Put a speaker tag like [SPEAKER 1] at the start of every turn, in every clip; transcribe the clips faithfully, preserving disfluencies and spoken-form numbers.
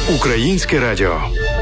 [SPEAKER 1] Українське радіо.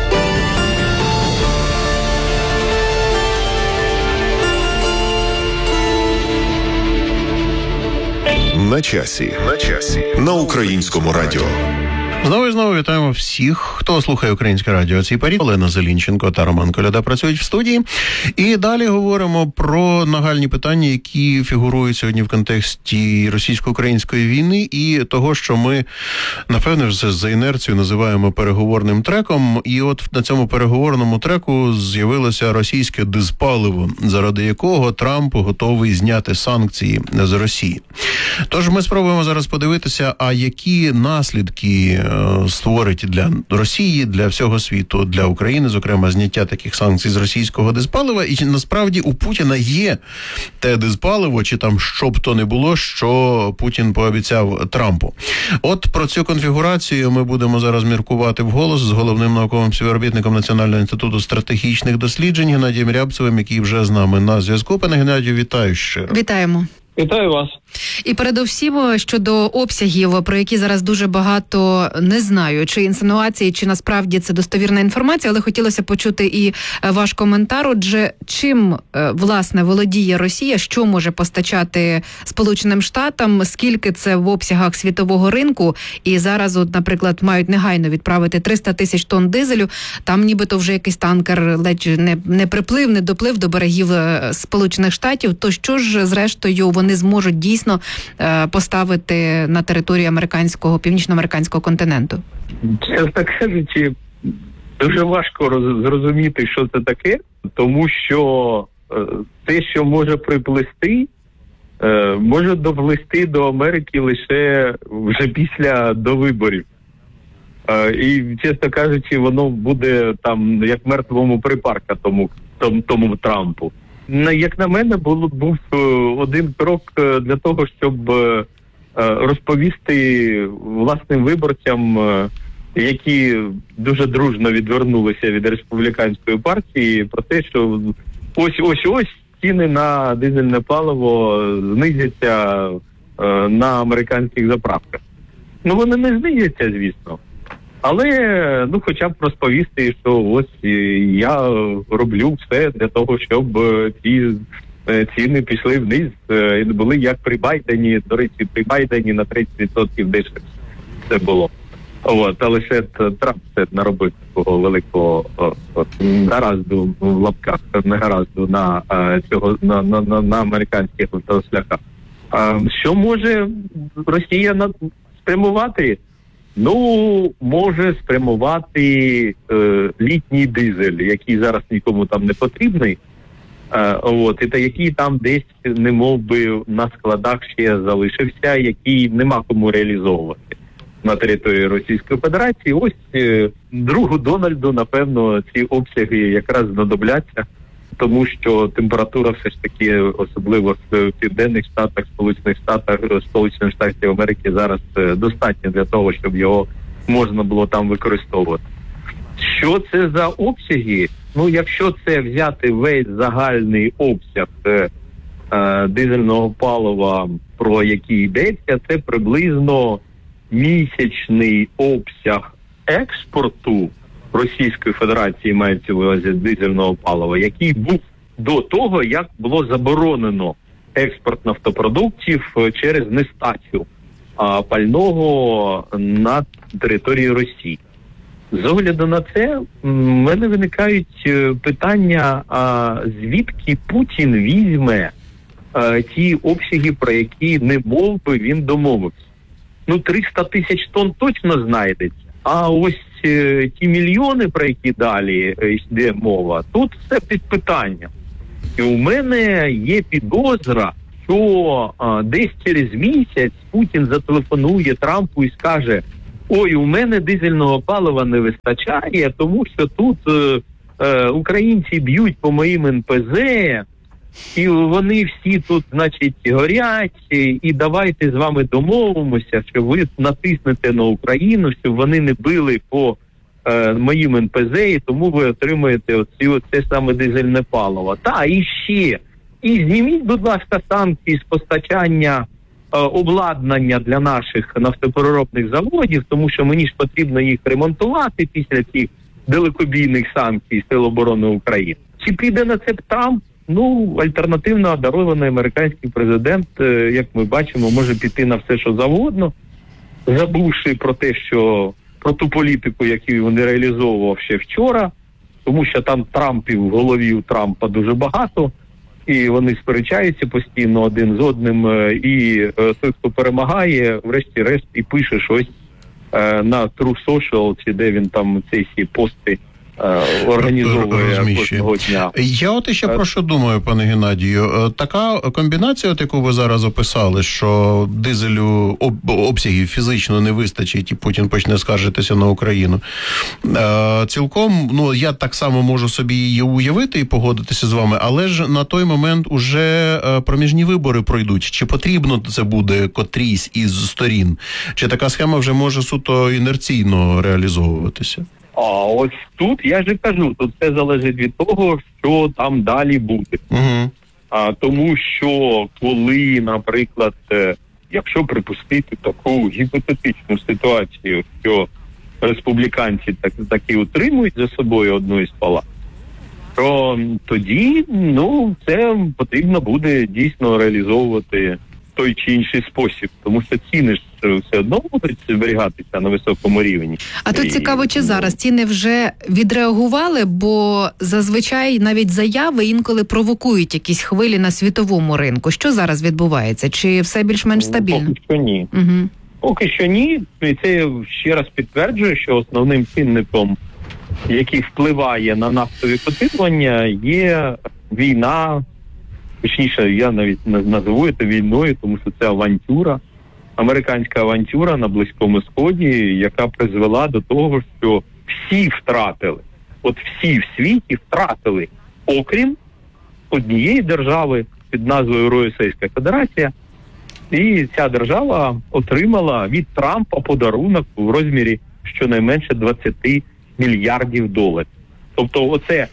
[SPEAKER 2] На часі. На часі. На Українському радіо.
[SPEAKER 3] Знову і знову вітаємо всіх, хто слухає Українське радіо. Цій парі Олена Зелінченко та Роман Коляда працюють в студії. І далі говоримо про нагальні питання, які фігурують сьогодні в контексті російсько-української війни і того, що ми, напевне, вже за інерцією називаємо переговорним треком. І от на цьому переговорному треку з'явилося російське дизпаливо, заради якого Трамп готовий зняти санкції з Росії. Тож ми спробуємо зараз подивитися, а які наслідки створить для Росії, для всього світу, для України, зокрема, зняття таких санкцій з російського дизпалива. І насправді у Путіна є те дизпаливо, чи там що б то не було, що Путін пообіцяв Трампу. От про цю конфігурацію ми будемо зараз міркувати вголос з головним науковим співробітником Національного інституту стратегічних досліджень Геннадієм Рябцевим, який вже з нами на зв'язку. Пане Геннадію, вітаю щиро.
[SPEAKER 4] Вітаємо.
[SPEAKER 5] Вітаю вас.
[SPEAKER 4] І передусім щодо обсягів, про які зараз дуже багато не знаю, чи інсинуації, чи насправді це достовірна інформація, але хотілося почути і ваш коментар. Отже, чим, власне, володіє Росія, що може постачати Сполученим Штатам, скільки це в обсягах світового ринку, і зараз, от, наприклад, мають негайно відправити триста тисяч тонн дизелю, там нібито вже якийсь танкер ледь не, не приплив, не доплив до берегів Сполучених Штатів, то що ж, зрештою, вони зможуть дійсно поставити на територію американського, північноамериканського континенту?
[SPEAKER 5] Чесно кажучи, дуже важко роз, зрозуміти, що це таке, тому що е, те, що може приплисти, е, може доплисти до Америки лише вже після довиборів. Е, і, чесно кажучи, воно буде там як мертвому припарка тому, тому, тому Трампу. Як на мене, було, був один крок для того, щоб розповісти власним виборцям, які дуже дружно відвернулися від республіканської партії, про те, що ось-ось-ось ціни на дизельне паливо знизяться на американських заправках. Ну, вони не знизяться, звісно. Але, ну, хоча б розповісти, що ось я роблю все для того, щоб ці ціни пішли вниз і не були як при Байдені. До речі, при Байдені на тридцять відсотків дешевше це було. От, але ще Трамп це наробив такого великого негаразду в лапках, негаразду на цього на, на, на, на американських автошляхах. Що може Росія спрямувати? Ну, може спрямувати е, літній дизель, який зараз нікому там не потрібний, е, от, і та який там десь, не мов би, на складах ще залишився, який нема кому реалізовувати на території Російської Федерації. Ось е, другу Дональду, напевно, ці обсяги якраз знадобляться, тому що температура все ж таки, особливо в Південних Штатах, Сполучених Штатах, Сполучених Штатів Америки зараз достатньо для того, щоб його можна було там використовувати. Що це за обсяги? Ну, якщо це взяти весь загальний обсяг е, е, дизельного палива, про який йдеться, це приблизно місячний обсяг експорту Російської Федерації, мається в увазі дизельного палива, який був до того, як було заборонено експорт нафтопродуктів через нестачу а, пального на території Росії. З огляду на це, в мене виникають питання, а звідки Путін візьме а, ті обсяги, про які не мов би він домовився. Ну, триста тисяч тонн точно знайдеться, а ось ті мільйони, про які далі йде мова, тут все під питанням. І у мене є підозра, що а, десь через місяць Путін зателефонує Трампу і скаже: ой, у мене дизельного палива не вистачає, тому що тут е, е, українці б'ють по моїм ен пе зет, і вони всі тут, значить, горять, і давайте з вами домовимося, що ви натиснете на Україну, щоб вони не били по е, моїм ен пе зет, і тому ви отримаєте оці, оце саме дизельне паливо. Та, і ще, і зніміть, будь ласка, санкції з постачання обладнання для наших нафтопереробних заводів, тому що мені ж потрібно їх ремонтувати після цих далекобійних санкцій Сил оборони України. Чи піде на це Трамп? Ну, альтернативно одарований американський президент, як ми бачимо, може піти на все, що завгодно, забувши про те, що про ту політику, яку він реалізовував ще вчора, тому що там Трампів в голові у Трампа дуже багато, і вони сперечаються постійно один з одним, і той, хто перемагає, врешті-решт і пише щось на True Social, чи де він там ці всі пости організовує кожного дня.
[SPEAKER 3] Я от ще про що думаю, пане Геннадію. Така комбінація, от яку ви зараз описали, що дизелю об, обсягів фізично не вистачить і Путін почне скаржитися на Україну. Цілком, ну, я так само можу собі її уявити і погодитися з вами, але ж на той момент уже проміжні вибори пройдуть. Чи потрібно це буде котрійсь із сторін? Чи така схема вже може суто інерційно реалізовуватися?
[SPEAKER 5] А ось тут, я ж кажу, тут все залежить від того, що там далі буде.
[SPEAKER 3] Угу.
[SPEAKER 5] А, тому що коли, наприклад, якщо припустити таку гіпотетичну ситуацію, що республіканці так, таки утримують за собою одну із палат, то тоді, ну, це потрібно буде дійсно реалізовувати в той чи інший спосіб, тому що ціни ж все одно будуть зберігатися на високому рівні.
[SPEAKER 4] А тут цікаво, чи зараз ціни вже відреагували, бо зазвичай навіть заяви інколи провокують якісь хвилі на світовому ринку. Що зараз відбувається? Чи все більш-менш стабільно?
[SPEAKER 5] Поки що ні.
[SPEAKER 4] Угу.
[SPEAKER 5] Поки що ні. І це ще раз підтверджує, що основним чинником, який впливає на нафтові котирування, є війна. Точніше, я навіть називаю це війною, тому що це авантюра, американська авантюра на Близькому Сході, яка призвела до того, що всі втратили, от всі в світі втратили, окрім однієї держави під назвою Російська Федерація, і ця держава отримала від Трампа подарунок в розмірі щонайменше двадцять мільярдів доларів. Тобто оце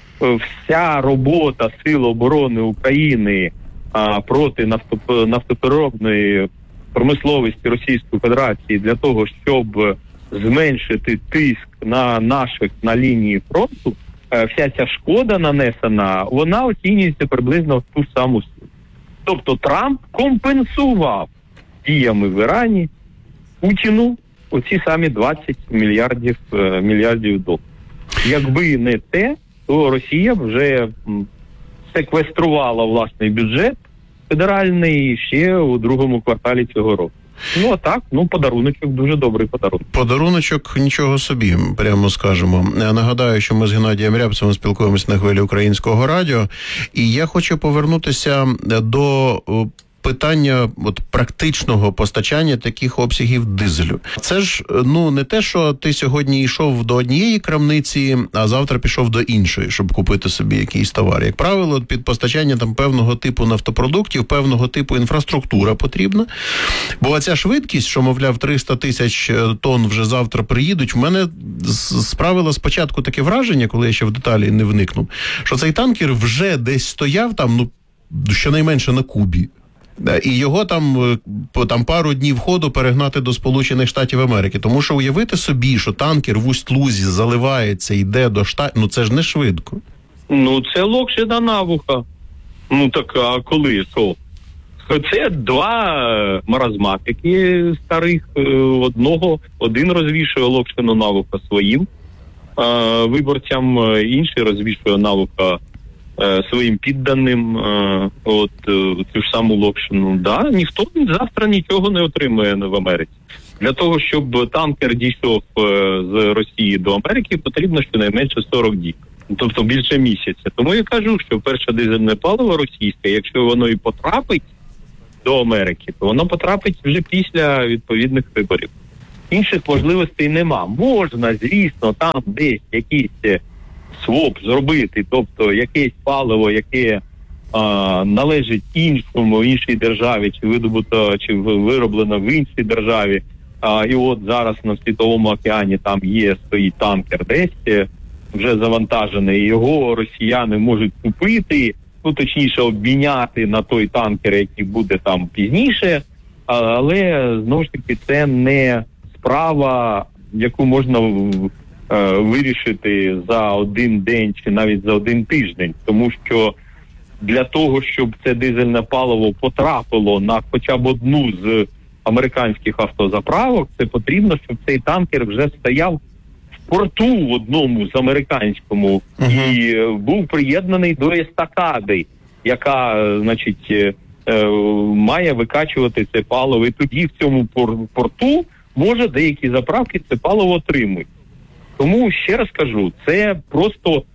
[SPEAKER 5] вся робота Сил оборони України а, проти нафтоп... нафтопереробної промисловості Російської Федерації для того, щоб зменшити тиск на наших на лінії фронту, а, вся ця шкода нанесена, вона оцінюється приблизно в ту саму суму. Тобто Трамп компенсував діями в Ірані Путіну оці самі двадцять мільярдів, мільярдів доларів. Якби не те, то Росія вже секвеструвала власний бюджет федеральний ще у другому кварталі цього року. Ну, а так, ну, подаруночок, дуже добрий подарунок.
[SPEAKER 3] Подаруночок нічого собі, прямо скажемо. Я нагадаю, що ми з Геннадієм Рябцевим спілкуємося на хвилі Українського радіо, і я хочу повернутися до питання от практичного постачання таких обсягів дизелю. Це ж, ну, не те, що ти сьогодні йшов до однієї крамниці, а завтра пішов до іншої, щоб купити собі якийсь товар. Як правило, під постачання там певного типу нафтопродуктів, певного типу інфраструктура потрібна. Бо ця швидкість, що, мовляв, триста тисяч тонн вже завтра приїдуть, в мене справило спочатку таке враження, коли я ще в деталі не вникнув, що цей танкер вже десь стояв там, ну, щонайменше на Кубі. І його там, по там пару днів ходу перегнати до Сполучених Штатів Америки. Тому що уявити собі, що танкер в Усть-Лузі заливається, йде до Штатів, ну це ж не швидко.
[SPEAKER 5] Ну це локшина навуха. Ну так, а коли, що? Це два маразматики старих, одного, один розвішує локшину навуха своїм е, виборцям, інший розвішує навуха своїм підданим, от цю ж саму локшину. Да, ніхто завтра нічого не отримує в Америці. Для того, щоб танкер дійшов з Росії до Америки, потрібно щонайменше сорок діб. Тобто більше місяця. Тому я кажу, що перше дизельне паливо російське, якщо воно і потрапить до Америки, то воно потрапить вже після відповідних виборів. Інших можливостей нема. Можна, звісно, там десь якісь своп зробити, тобто якесь паливо, яке а, належить іншому, іншій державі, чи видобуто, чи вироблено в іншій державі. А, і от зараз на Світовому океані там є, стоїть танкер десь, вже завантажений, його росіяни можуть купити, ну точніше обміняти на той танкер, який буде там пізніше, але знову ж таки це не справа, яку можна е, вирішити за один день чи навіть за один тиждень, тому що для того, щоб це дизельне паливо потрапило на хоча б одну з американських автозаправок, це потрібно, щоб цей танкер вже стояв в порту в одному з американському uh-huh. і е, був приєднаний до естакади, яка, значить, е, е, має викачувати це паливо. І тоді в цьому пор- порту, може, деякі заправки це паливо отримують. Тому, ще раз кажу, це просто е,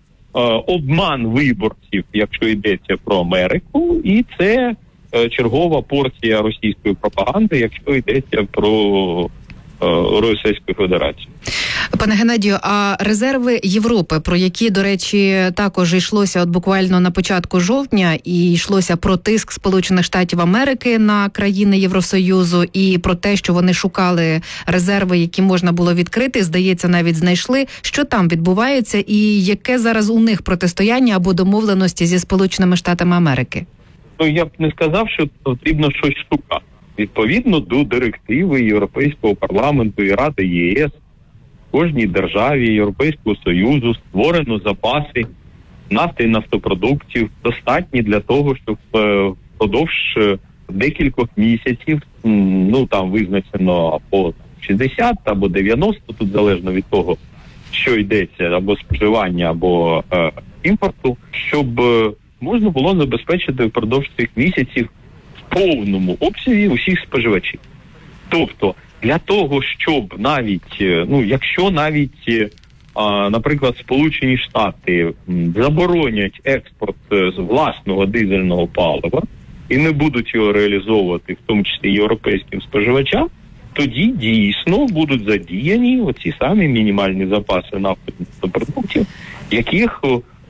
[SPEAKER 5] обман виборців, якщо йдеться про Америку, і це е, чергова порція російської пропаганди, якщо йдеться про е, Російську Федерацію.
[SPEAKER 4] Пане Геннадію, а резерви Європи, про які, до речі, також йшлося от буквально на початку жовтня, і йшлося про тиск Сполучених Штатів Америки на країни Євросоюзу, і про те, що вони шукали резерви, які можна було відкрити, здається, навіть знайшли. Що там відбувається і яке зараз у них протистояння або домовленості зі Сполученими Штатами Америки?
[SPEAKER 5] Ну, я б не сказав, що потрібно щось шукати. Відповідно до директиви Європейського парламенту і Ради ЄС, в кожній державі Європейського Союзу створено запаси нафти і нафтопродуктів, достатні для того, щоб впродовж декількох місяців, ну там визначено або шістдесят, або дев'яносто, тут залежно від того, що йдеться, або споживання, або е, імпорту, щоб е, можна було забезпечити впродовж цих місяців в повному обсязі усіх споживачів. Тобто, для того, щоб навіть, ну, якщо навіть, а, наприклад, Сполучені Штати заборонять експорт з власного дизельного палива і не будуть його реалізовувати, в тому числі європейським споживачам, тоді дійсно будуть задіяні оці самі мінімальні запаси нафтопродуктів, яких,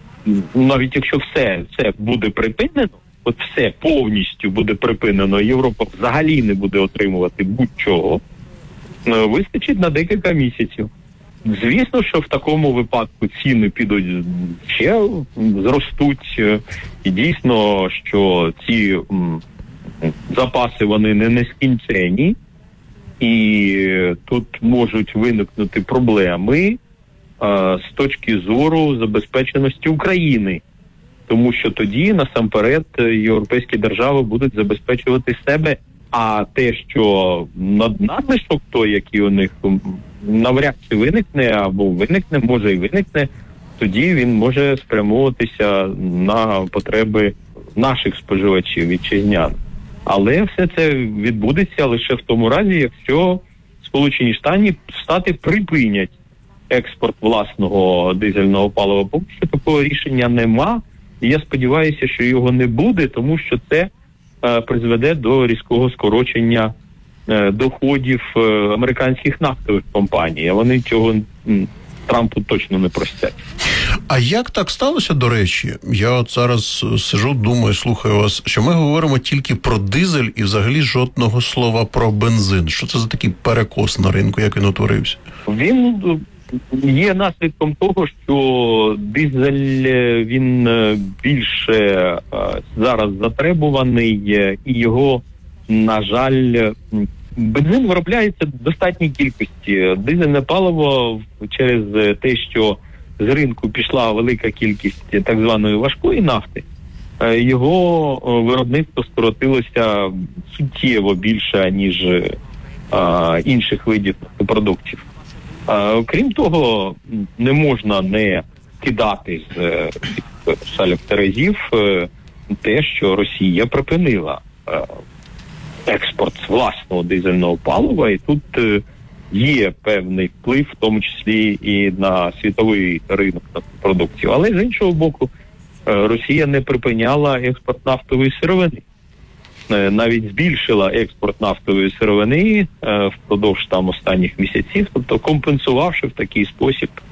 [SPEAKER 5] навіть якщо все це буде припинено, от все повністю буде припинено, Європа взагалі не буде отримувати будь-чого, вистачить на декілька місяців. Звісно, що в такому випадку ціни підуть ще зростуть, і дійсно, що ці м, запаси, вони не нескінчені, і тут можуть виникнути проблеми а, з точки зору забезпеченості України. Тому що тоді, насамперед, європейські держави будуть забезпечувати себе, а те, що надлишок той, який у них навряд чи виникне, або виникне, може і виникне, тоді він може спрямовуватися на потреби наших споживачів вітчизняних. Але все це відбудеться лише в тому разі, якщо Сполучені Штати припинять експорт власного дизельного палива. Поки що такого рішення нема. І я сподіваюся, що його не буде, тому що це е, призведе до різкого скорочення е, доходів е, американських нафтових компаній. А вони цього м, Трампу точно не простять.
[SPEAKER 3] А як так сталося, до речі? Я от зараз сижу, думаю, слухаю вас, що ми говоримо тільки про дизель і взагалі жодного слова про бензин. Що це за такий перекос на ринку, як він утворився?
[SPEAKER 5] Він є наслідком того, що дизель, він більше зараз затребуваний, і його, на жаль, бензин виробляється в достатній кількості. Дизельне паливо через те, що з ринку пішла велика кількість так званої важкої нафти, його виробництво скоротилося суттєво більше, ніж а, інших видів продуктів. А, крім того, не можна не кидати з салів терезів те, що Росія припинила а, експорт власного дизельного палива, і тут є певний вплив, в тому числі і на світовий ринок продуктів. Але з іншого боку, Росія не припиняла експорт нафтової сировини. Навіть збільшила експорт нафтової сировини впродовж там останніх місяців, тобто компенсувавши в такий спосіб